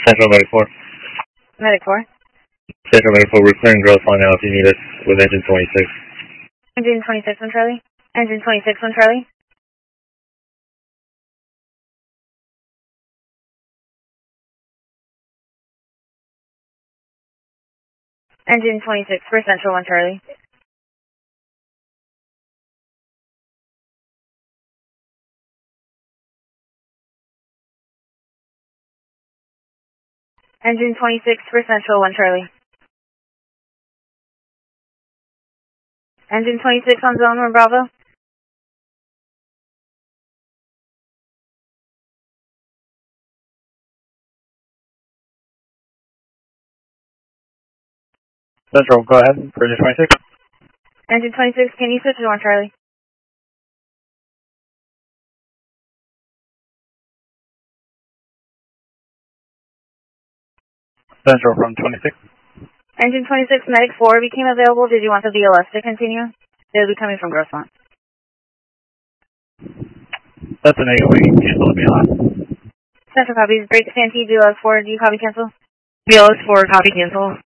Central Medic 4. Medic 4. Central Medic 4, we're clearing gross line now if you need us with engine 26. Engine 26 on Charlie. Engine 26 on Charlie. Engine 26 for Central on Charlie. Engine 26 for Central 1 Charlie. Engine 26 on Zone 1 Bravo. Central, go ahead for engine 26. Engine 26, can you switch to 1 Charlie? Central from 26. Engine 26, Medic 4 became available. Did you want the VLS to continue? They'll be coming from Grossmont. That's a negative. We can cancel it beyond. Central copies. Break Santee, VLS 4. Do you copy cancel? VLS 4, copy cancel.